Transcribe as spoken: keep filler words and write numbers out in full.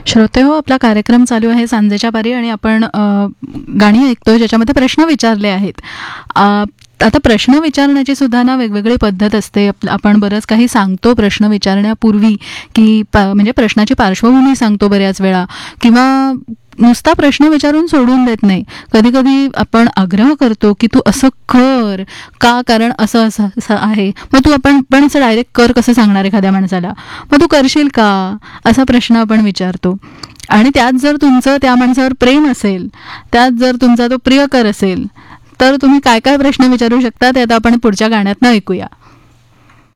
श्रोते हो, आपला कार्यक्रम चालू आहे सांजेच्या पारी आणि आपण अ, गाणी ऐकतोय ज्याच्यामध्ये प्रश्न विचारले आहेत. अ, आता प्रश्न विचारण्याची सुद्धा ना वेगवेगळी पद्धत असते. आप- आपण बरंच काही सांगतो प्रश्न विचारण्यापूर्वी, की प म्हणजे प्रश्नाची पार्श्वभूमी सांगतो बऱ्याच वेळा, किंवा नुसता प्रश्न विचारून सोडून देत नाही. कधी कधी आपण आग्रह करतो की तू असं कर का, कारण असं असं असं आहे. मग तू आपण पण असं डायरेक्ट कर कसं सांगणार एखाद्या माणसाला, मग तू करशील का असा प्रश्न आपण विचारतो. आणि त्यात जर तुमचं त्या माणसावर प्रेम असेल, त्यात जर तुमचा तो प्रियकर असेल, तर तुम्ही काय काय प्रश्न विचारू शकता ते आता आपण पुढच्या गाण्यातनं ऐकूया.